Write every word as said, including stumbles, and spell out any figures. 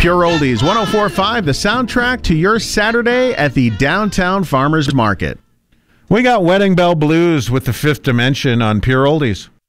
Pure Oldies, one oh four point five, the soundtrack to your Saturday at the Downtown Farmers Market. We got Wedding Bell Blues with the Fifth Dimension on Pure Oldies.